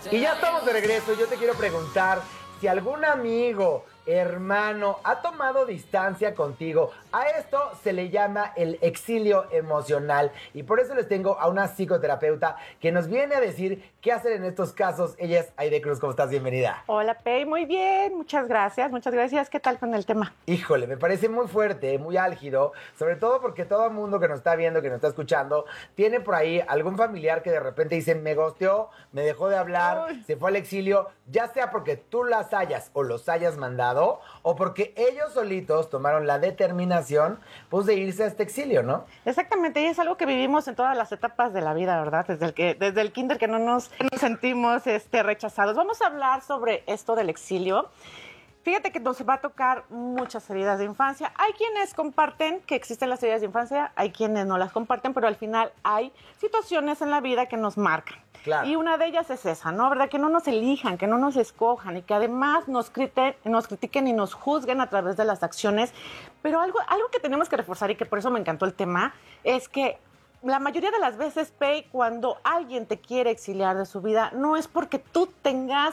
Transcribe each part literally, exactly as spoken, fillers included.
Y ya estamos de regreso. Yo te quiero preguntar si algún amigo, hermano, ha tomado distancia contigo. A esto se le llama el exilio emocional. Y por eso les tengo a una psicoterapeuta que nos viene a decir qué hacer en estos casos. Ella es Aide Cruz. ¿Cómo estás? Bienvenida. Hola, Pei. Muy bien. Muchas gracias. Muchas gracias. ¿Qué tal con el tema? Híjole, me parece muy fuerte, muy álgido. Sobre todo porque todo el mundo que nos está viendo, que nos está escuchando, tiene por ahí algún familiar que de repente dicen, me gosteó, me dejó de hablar, Uy. se fue al exilio. Ya sea porque tú las hayas o los hayas mandado, o porque ellos solitos tomaron la determinación, pues, de irse a este exilio, ¿no? Exactamente, y es algo que vivimos en todas las etapas de la vida, ¿verdad? Desde el que, desde el kinder que no nos, que nos sentimos este, rechazados. Vamos a hablar sobre esto del exilio. Fíjate que nos va a tocar muchas heridas de infancia. Hay quienes comparten que existen las heridas de infancia, hay quienes no las comparten, pero al final hay situaciones en la vida que nos marcan. Claro. Y una de ellas es esa, ¿no? ¿Verdad? Que no nos elijan, que no nos escojan y que además nos, crite, nos critiquen y nos juzguen a través de las acciones. Pero algo, algo que tenemos que reforzar y que por eso me encantó el tema es que la mayoría de las veces, Pei, cuando alguien te quiere exiliar de su vida, no es porque tú tengas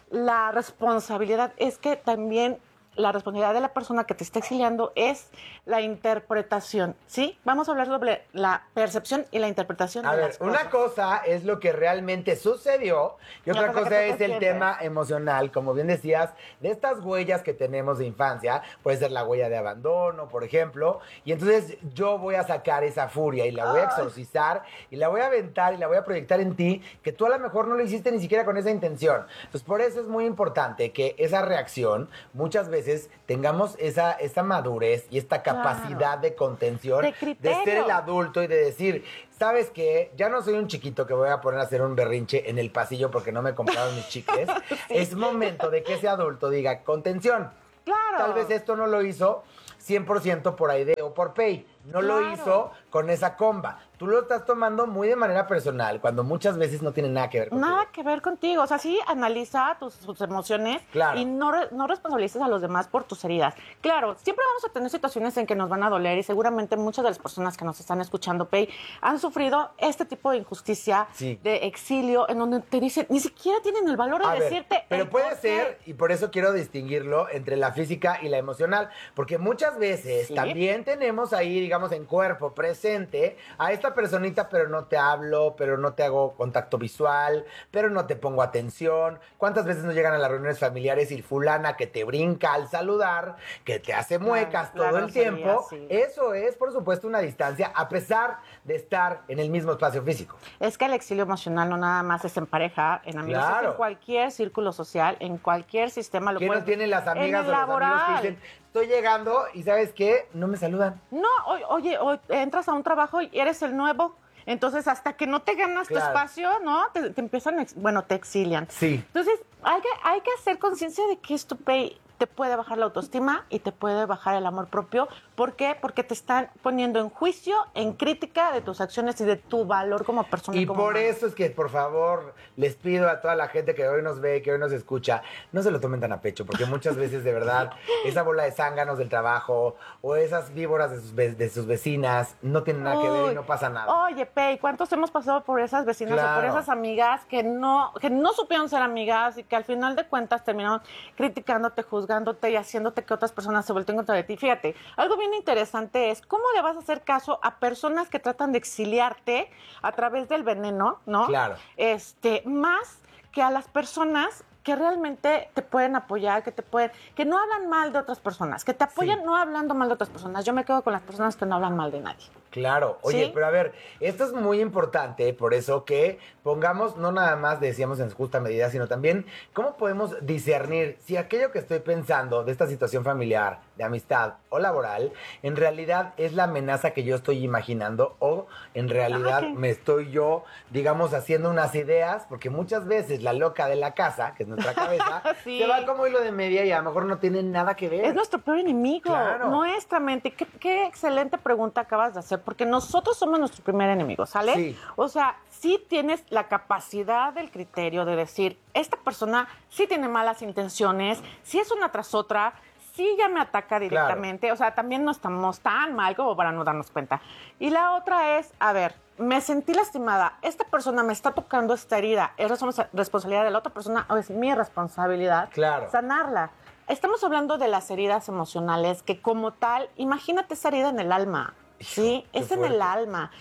la responsabilidad, es que también la responsabilidad de la persona que te está exiliando es la interpretación, ¿sí? Vamos a hablar sobre la percepción y la interpretación a de ver, las cosas. Una cosa es lo que realmente sucedió y otra cosa es el tema emocional, como bien decías, de estas huellas que tenemos de infancia. Puede ser la huella de abandono, por ejemplo, y entonces yo voy a sacar esa furia y la voy a exorcizar y la voy a aventar y la voy a proyectar en ti, que tú a lo mejor no lo hiciste ni siquiera con esa intención. Entonces, por eso es muy importante que esa reacción muchas veces tengamos esa, esa madurez y esta capacidad claro. de contención, de, de ser el adulto y de decir, ¿sabes qué? Ya no soy un chiquito que voy a poner a hacer un berrinche en el pasillo porque no me compraron mis chicles. Sí. Es momento de que ese adulto diga, contención. Claro. Tal vez esto no lo hizo cien por ciento por Aide o por Pei. No claro. lo hizo con esa comba. Tú lo estás tomando muy de manera personal, cuando muchas veces no tiene nada que ver contigo. Nada que ver contigo. O sea, sí, analiza tus, tus emociones claro. y no, no responsabilices a los demás por tus heridas. Claro, siempre vamos a tener situaciones en que nos van a doler y seguramente muchas de las personas que nos están escuchando, Pei, han sufrido este tipo de injusticia, sí. de exilio, en donde te dicen, ni siquiera tienen el valor de a decirte... Ver, pero puede ser, y por eso quiero distinguirlo entre la física y la emocional, porque muchas veces ¿sí? también tenemos ahí, digamos, en cuerpo presente a esta personita, pero no te hablo, pero no te hago contacto visual, pero no te pongo atención. ¿Cuántas veces nos llegan a las reuniones familiares y fulana que te brinca al saludar, que te hace muecas claro, todo el tiempo? Sí. Eso es, por supuesto, una distancia, a pesar de estar en el mismo espacio físico. Es que el exilio emocional no nada más es en pareja, en amigos, claro. es en cualquier círculo social, en cualquier sistema. Lo ¿Quién no tiene las amigas o laboral. los amigos que dicen, estoy llegando y ¿sabes qué? No me saludan. No, oye, oye, entras a un trabajo y eres el nuevo, entonces hasta que no te ganas claro. tu espacio, ¿no? Te, te empiezan, bueno, te exilian. Sí. Entonces, hay que, hay que hacer conciencia de que esto, Pei, te puede bajar la autoestima y te puede bajar el amor propio. ¿Por qué? Porque te están poniendo en juicio, en crítica de tus acciones y de tu valor como persona. Y como por humano. eso es que, por favor, les pido a toda la gente que hoy nos ve, que hoy nos escucha, no se lo tomen tan a pecho, porque muchas veces, de verdad, esa bola de zánganos del trabajo o esas víboras de sus, de sus vecinas no tienen nada Uy, que ver y no pasa nada. Oye, Pei, ¿cuántos hemos pasado por esas vecinas claro. o por esas amigas que no, que no supieron ser amigas y que al final de cuentas terminaron criticándote, juzgándote y haciéndote que otras personas se volteen contra de ti? Fíjate, algo bien interesante es cómo le vas a hacer caso a personas que tratan de exiliarte a través del veneno, ¿no? Claro. Este, más que a las personas que realmente te pueden apoyar, que te pueden, que no hablan mal de otras personas, que te apoyan sí. no hablando mal de otras personas. Yo me quedo con las personas que no hablan mal de nadie. Claro, oye, ¿Sí? pero a ver, esto es muy importante, por eso que pongamos, no nada más decíamos en justa medida, sino también cómo podemos discernir si aquello que estoy pensando de esta situación familiar, de amistad o laboral, en realidad es la amenaza que yo estoy imaginando o en realidad okay. me estoy yo, digamos, haciendo unas ideas, porque muchas veces la loca de la casa, que es nuestra cabeza, sí. se va como hilo de media y a lo mejor no tiene nada que ver. Es nuestro peor enemigo, claro. nuestra mente. Qué, qué excelente pregunta acabas de hacer, porque nosotros somos nuestro primer enemigo, ¿sale? Sí. O sea, sí tienes la capacidad del criterio de decir, esta persona sí tiene malas intenciones, sí es una tras otra, sí ya me ataca directamente. Claro. O sea, también no estamos tan mal como para no darnos cuenta. Y la otra es, a ver, me sentí lastimada. Esta persona me está tocando esta herida. ¿Es responsabilidad de la otra persona o es mi responsabilidad claro. sanarla? Estamos hablando de las heridas emocionales que como tal, imagínate esa herida en el alma, ¿sí? Qué es fuerte. En el alma.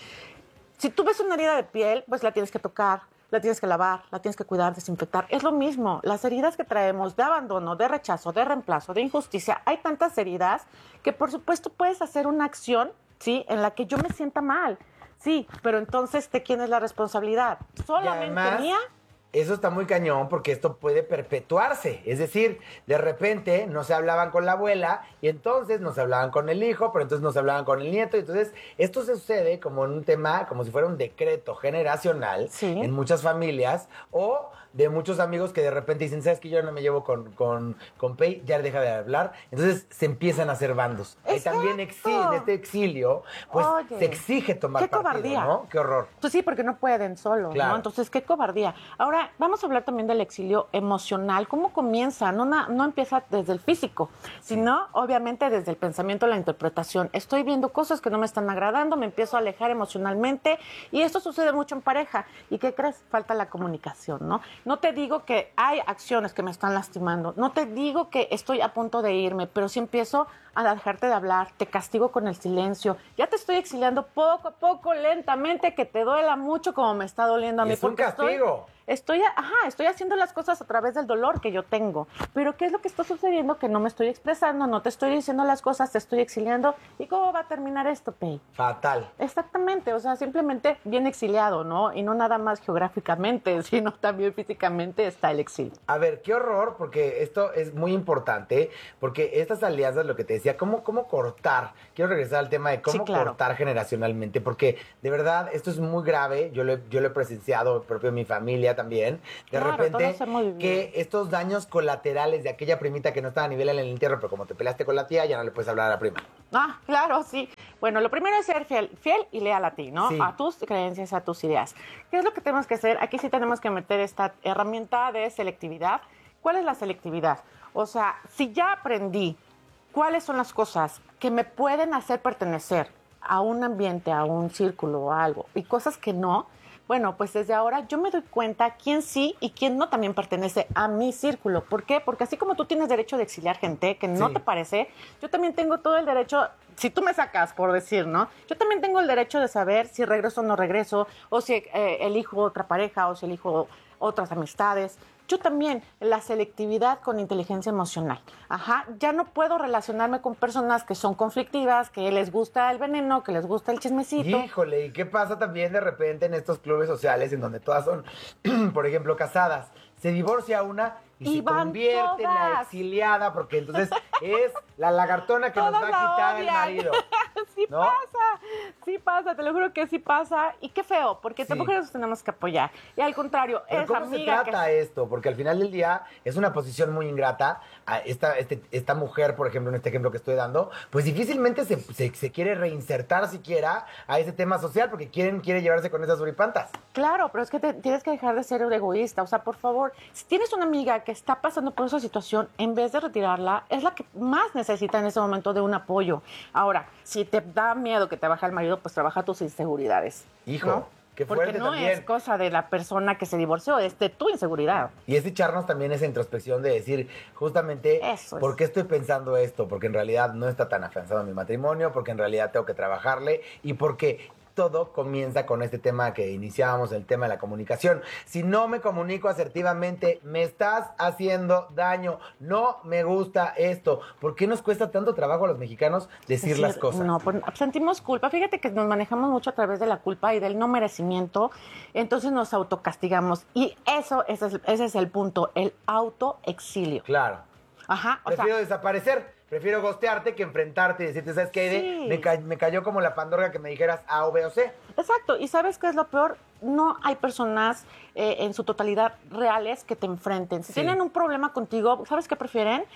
Si tú ves una herida de piel, pues la tienes que tocar, la tienes que lavar, la tienes que cuidar, desinfectar. Es lo mismo. Las heridas que traemos de abandono, de rechazo, de reemplazo, de injusticia, hay tantas heridas que por supuesto puedes hacer una acción, ¿sí? En la que yo me sienta mal. Sí, pero entonces, ¿de quién es la responsabilidad? ¿Solamente además, mía? Eso está muy cañón porque esto puede perpetuarse. Es decir, de repente no se hablaban con la abuela y entonces no se hablaban con el hijo, pero entonces no se hablaban con el nieto. Y entonces esto se sucede como en un tema, como si fuera un decreto generacional sí. en muchas familias o de muchos amigos que de repente dicen, ¿sabes que yo no me llevo con, con, con Pei? Ya deja de hablar. Entonces se empiezan a hacer bandos. Ahí también exige, en este exilio, pues Oye, se exige tomar qué partido, cobardía. ¿no? Qué horror. Pues sí, porque no pueden solo, claro. ¿no? Entonces, qué cobardía. Ahora, vamos a hablar también del exilio emocional. ¿Cómo comienza? No, na, no empieza desde el físico, sí. sino obviamente desde el pensamiento, la interpretación. Estoy viendo cosas que no me están agradando, me empiezo a alejar emocionalmente y esto sucede mucho en pareja. ¿Y qué crees? Falta la comunicación, ¿no? No te digo que hay acciones que me están lastimando, no te digo que estoy a punto de irme, pero si empiezo a dejarte de hablar, te castigo con el silencio, ya te estoy exiliando poco a poco, lentamente, que te duela mucho como me está doliendo a mí. Es un castigo. Estoy, estoy, ajá, estoy haciendo las cosas a través del dolor que yo tengo, pero ¿qué es lo que está sucediendo? Que no me estoy expresando, no te estoy diciendo las cosas, te estoy exiliando. ¿Y cómo va a terminar esto, Pei? Fatal. Exactamente, o sea, simplemente bien exiliado, ¿no? Y no nada más geográficamente, sino también físicamente está el exilio. A ver, qué horror, porque esto es muy importante, porque estas alianzas, lo que te decía, ¿cómo, cómo cortar? Quiero regresar al tema de cómo sí, claro. cortar generacionalmente, porque de verdad esto es muy grave, yo lo, he, yo lo he presenciado propio en mi familia también, de claro, repente que estos daños colaterales de aquella primita que no estaba a nivel en el entierro, pero como te peleaste con la tía, ya no le puedes hablar a la prima. Ah, claro, sí. Bueno, lo primero es ser fiel, fiel y leal a ti, ¿no? Sí. A tus creencias, a tus ideas. ¿Qué es lo que tenemos que hacer? Aquí sí tenemos que meter esta herramienta de selectividad. ¿Cuál es la selectividad? O sea, si ya aprendí cuáles son las cosas que me pueden hacer pertenecer a un ambiente, a un círculo o algo, y cosas que no, bueno, pues desde ahora yo me doy cuenta quién sí y quién no también pertenece a mi círculo. ¿Por qué? Porque así como tú tienes derecho de exiliar gente que no sí. te parece, yo también tengo todo el derecho, si tú me sacas, por decir, ¿no? Yo también tengo el derecho de saber si regreso o no regreso, o si eh, elijo otra pareja, o si elijo otras amistades. Yo también, la selectividad con inteligencia emocional. Ajá, ya no puedo relacionarme con personas que son conflictivas, que les gusta el veneno, que les gusta el chismecito. Híjole, ¿y qué pasa también de repente en estos clubes sociales en donde todas son, por ejemplo, casadas? Se divorcia una y, y se convierte todas. en la exiliada, porque entonces es la lagartona que todas nos va a quitar odian. el marido. Sí ¿no? pasa, sí pasa, te lo juro que sí pasa. Y qué feo, porque sí. tampoco nos tenemos que apoyar. Y al contrario, ¿Pero es cómo amiga se trata que... esto? Porque al final del día es una posición muy ingrata. A esta, este, esta mujer, por ejemplo, en este ejemplo que estoy dando, pues difícilmente se, se, se quiere reinsertar siquiera a ese tema social porque quieren, quiere llevarse con esas suripantas. Claro, pero es que te, tienes que dejar de ser egoísta. O sea, por favor, si tienes una amiga que está pasando por esa situación, en vez de retirarla, es la que más necesita en ese momento de un apoyo. Ahora, si te da miedo que te baje el marido, pues trabaja tus inseguridades. Hijo. ¿no? Qué fuerte Porque no también. es cosa de la persona que se divorció, es de tu inseguridad. Y es echarnos también esa introspección de decir, justamente, Eso es. ¿por qué estoy pensando esto? Porque en realidad no está tan afianzado mi matrimonio, porque en realidad tengo que trabajarle y porque todo comienza con este tema que iniciábamos, el tema de la comunicación. Si no me comunico asertivamente, me estás haciendo daño. No me gusta esto. ¿Por qué nos cuesta tanto trabajo a los mexicanos decir, decir las cosas? No, pues sentimos culpa. Fíjate que nos manejamos mucho a través de la culpa y del no merecimiento. Entonces nos autocastigamos. Y eso, ese es, ese es el punto, el autoexilio. Claro. Ajá. O Prefiero sea, desaparecer. Prefiero gostearte que enfrentarte y decirte, ¿sabes qué? Sí. Me, ca me cayó como la pandorga que me dijeras A o B o C. Exacto. ¿Y sabes qué es lo peor? No hay personas eh, en su totalidad reales que te enfrenten. Si sí. tienen un problema contigo, ¿sabes qué prefieren?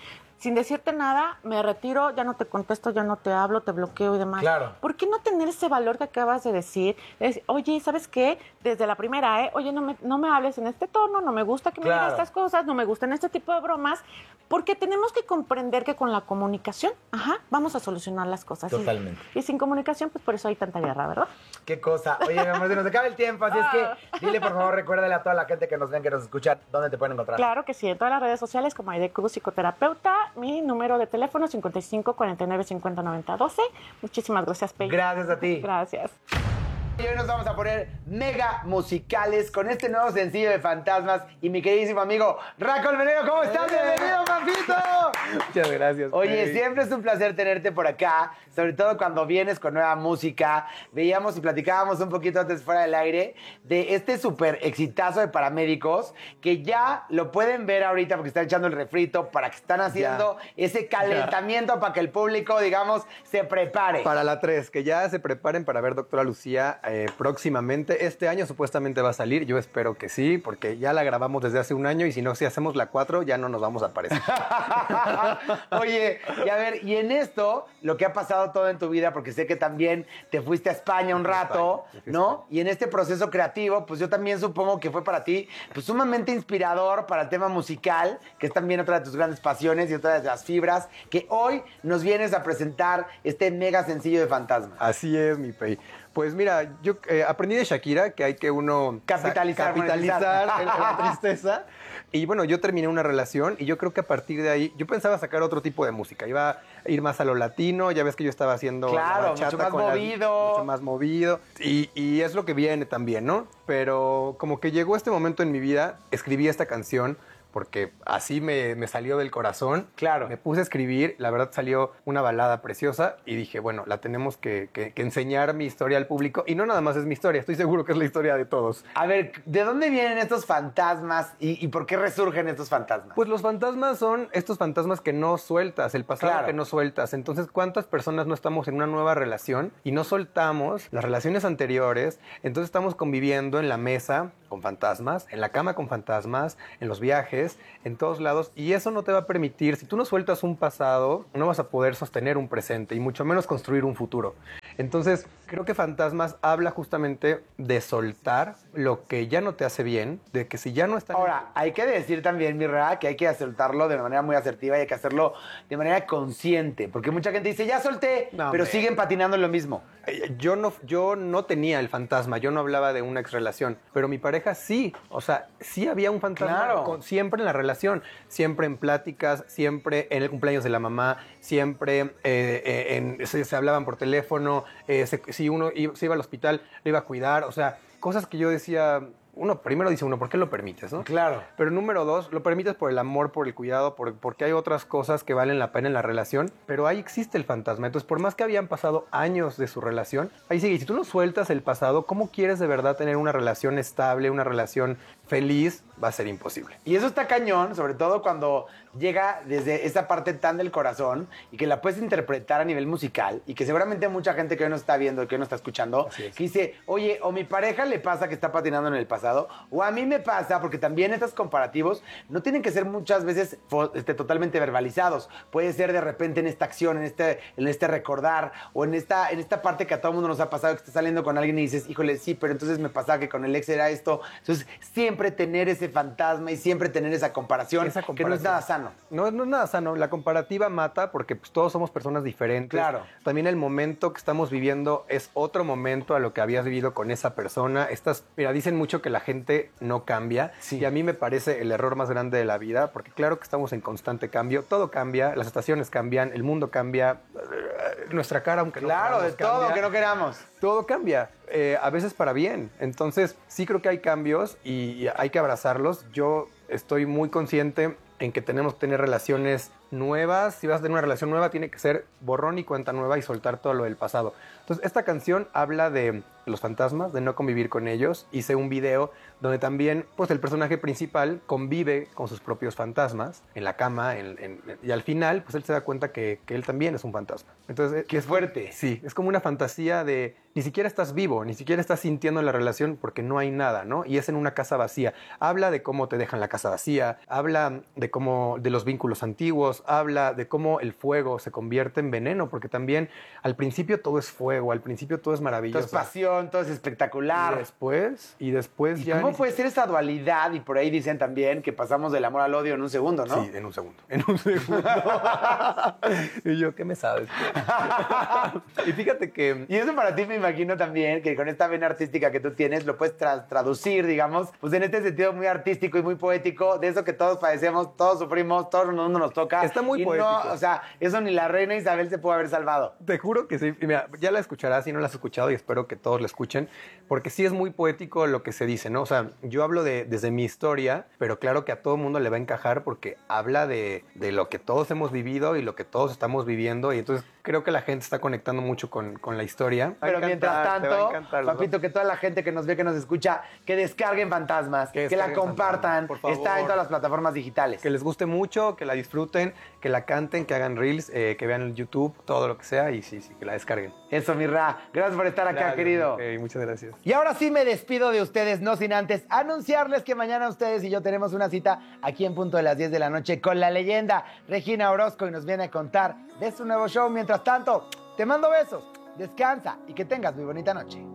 sin decirte nada, me retiro, ya no te contesto, ya no te hablo, te bloqueo y demás. Claro. ¿Por qué no tener ese valor que acabas de decir? Es, oye, ¿sabes qué? Desde la primera, ¿eh? Oye, no me, no me hables en este tono, no me gusta que me Claro. digas estas cosas, no me gustan este tipo de bromas, porque tenemos que comprender que con la comunicación, ajá, vamos a solucionar las cosas. Totalmente. Y, y sin comunicación, pues por eso hay tanta guerra, ¿verdad? Qué cosa. Oye, mi amor, se nos acaba el tiempo, así es que dile, por favor, recuérdale a toda la gente que nos ven, que nos escuchan, dónde te pueden encontrar. Claro que sí, en todas las redes sociales como Aide Cruz, psicoterapeuta, mi número de teléfono cincuenta y cinco, cuarenta y nueve, cincuenta, noventa, doce. Muchísimas gracias, Pei. Gracias a ti. Gracias. Y hoy nos vamos a poner mega musicales con este nuevo sencillo de Fantasmas y mi queridísimo amigo Raco Almenero. ¿Cómo estás? ¡Bienvenido, papito! Muchas gracias. Oye, Pei. siempre es un placer tenerte por acá, sobre todo cuando vienes con nueva música. Veíamos y platicábamos un poquito antes fuera del aire de este súper exitazo de Paramédicos, que ya lo pueden ver ahorita porque están echando el refrito, para que están haciendo Ya. ese calentamiento para que el público, digamos, se prepare. Para la tres, que ya se preparen para ver Doctora Lucía eh, próximamente. Este año supuestamente va a salir, yo espero que sí, porque ya la grabamos desde hace un año y si no, si hacemos la cuatro, ya no nos vamos a aparecer. Oye, y a ver, y en esto, lo que ha pasado todo en tu vida, porque sé que también te fuiste a España un rato, España, me fui a ¿no? España. Y en este proceso creativo, pues yo también supongo que fue para ti, pues sumamente inspirador para el tema musical, que es también otra de tus grandes pasiones y otra de las fibras, que hoy nos vienes a presentar este mega sencillo de Fantasma. Así es, mi Pei. Pues mira, yo eh, aprendí de Shakira que hay que uno Capitalizar, capitalizar monetizar. en la tristeza. Y bueno, yo terminé una relación y yo creo que a partir de ahí, yo pensaba sacar otro tipo de música. Iba a ir más a lo latino, ya ves que yo estaba haciendo Claro, la bachata mucho más con las- movido. mucho más movido. Y, y es lo que viene también, ¿no? Pero como que llegó este momento en mi vida, escribí esta canción porque así me, me salió del corazón. Claro. Me puse a escribir, la verdad salió una balada preciosa y dije, bueno, la tenemos que, que- que enseñar mi historia al público. Y no nada más es mi historia, estoy seguro que es la historia de todos. A ver, ¿de dónde vienen estos fantasmas y, y por qué resurgen estos fantasmas? Pues los fantasmas son estos fantasmas que no sueltas, el pasado Claro. que no sueltas. Entonces, ¿cuántas personas no estamos en una nueva relación y no soltamos las relaciones anteriores? Entonces estamos conviviendo en la mesa con fantasmas, en la cama con fantasmas, en los viajes, en todos lados. Y eso no te va a permitir, si tú no sueltas un pasado, no vas a poder sostener un presente y mucho menos construir un futuro. Entonces, creo que Fantasmas habla justamente de soltar lo que ya no te hace bien, de que si ya no está... Ahora, hay que decir también, Mirra, que hay que soltarlo de manera muy asertiva y hay que hacerlo de manera consciente, porque mucha gente dice, ya solté, No, pero hombre. siguen patinando en lo mismo. Eh, Yo no, yo no tenía el fantasma, yo no hablaba de una ex relación, pero mi pareja sí, o sea, sí había un fantasma Claro. con- siempre en la relación, siempre en pláticas, siempre en el cumpleaños de la mamá, siempre eh, eh, en- se, se hablaban por teléfono, eh, se- si uno iba- se iba al hospital, lo iba a cuidar, o sea, cosas que yo decía, uno, primero dice uno, ¿por qué lo permites, no? Claro. Pero número dos, lo permites por el amor, por el cuidado, por- porque hay otras cosas que valen la pena en la relación, pero ahí existe el fantasma. Entonces, por más que habían pasado años de su relación, ahí sigue. Y si tú no sueltas el pasado, ¿cómo quieres de verdad tener una relación estable, una relación feliz? Va a ser imposible. Y eso está cañón, sobre todo cuando llega desde esa parte tan del corazón y que la puedes interpretar a nivel musical y que seguramente mucha gente que hoy nos está viendo y que hoy nos está escuchando, Así es. que dice, oye, o mi pareja le pasa que está patinando en el pasado, o a mí me pasa, porque también estos comparativos no tienen que ser muchas veces fo- este, totalmente verbalizados. Puede ser de repente en esta acción, en este, en este recordar, o en esta, en esta parte que a todo mundo nos ha pasado, que estás saliendo con alguien y dices, híjole, sí, pero entonces me pasaba que con el ex era esto. Entonces, siempre tener ese fantasma y siempre tener esa comparación, Esa que no es comparación. nada sano. No, no es nada sano. La comparativa mata porque pues, todos somos personas diferentes. Claro. También el momento que estamos viviendo es otro momento a lo que habías vivido con esa persona. Estas, mira, dicen mucho que la gente no cambia. Sí. Y a mí me parece el error más grande de la vida, porque claro que estamos en constante cambio. Todo cambia, las estaciones cambian, el mundo cambia, eh, nuestra cara, aunque no Claro, de queramos, todo, cambia. que no queramos. Todo cambia, eh, a veces para bien. Entonces, sí creo que hay cambios y hay que abrazarlos. Yo estoy muy consciente en que tenemos que tener relaciones nuevas. Si vas a tener una relación nueva, tiene que ser borrón y cuenta nueva y soltar todo lo del pasado. Entonces, esta canción habla de los fantasmas, de no convivir con ellos. Hice un video donde también, pues, el personaje principal convive con sus propios fantasmas en la cama, en- en- y al final, pues, él se da cuenta que, que él también es un fantasma. Entonces, Qué fuerte. sí, es como una fantasía de, ni siquiera estás vivo, ni siquiera estás sintiendo la relación porque no hay nada, ¿no? Y es en una casa vacía. Habla de cómo te dejan la casa vacía, habla de cómo, de los vínculos antiguos, habla de cómo el fuego se convierte en veneno, porque también al principio todo es fuego, al principio todo es maravilloso. Todo es pasión, todo es espectacular. Y después, y después ¿Y ya... cómo ni puede si- ser esa dualidad? Y por ahí dicen también que pasamos del amor al odio en un segundo, ¿no? Sí, en un segundo. En un segundo. Y yo, ¿qué me sabes? Y fíjate que... Y eso para ti me imagino también que con esta vena artística que tú tienes lo puedes tra- traducir, digamos, pues en este sentido muy artístico y muy poético, de eso que todos padecemos, todos sufrimos, todo el mundo nos toca. Está muy y poético. No, o sea, eso ni la reina Isabel se pudo haber salvado. Te juro que sí. Y mira, ya la escucharás si no la has escuchado y espero que todos la escuchen, porque sí es muy poético lo que se dice, ¿no? O sea, yo hablo de, desde mi historia, pero claro que a todo mundo le va a encajar porque habla de, de lo que todos hemos vivido y lo que todos estamos viviendo y entonces creo que la gente está conectando mucho con, con la historia. Pero Va a mientras encantar, te va a tanto, encantar, ¿no? papito, que toda la gente que nos ve, que nos escucha, que descarguen Fantasmas, que, Que la descarguen compartan. Fantasmas, por favor. Está en todas las plataformas digitales. Que les guste mucho, que la disfruten, que la canten, que hagan reels, eh, que vean el YouTube, todo lo que sea y sí, sí, que la descarguen. Eso, mi Ra. Gracias por estar acá, Gracias, querido. ok, muchas gracias. Y ahora sí me despido de ustedes, no sin antes anunciarles que mañana ustedes y yo tenemos una cita aquí en punto de las diez de la noche con la leyenda Regina Orozco y nos viene a contar de su nuevo show. Mientras tanto, te mando besos, descansa y que tengas muy bonita noche.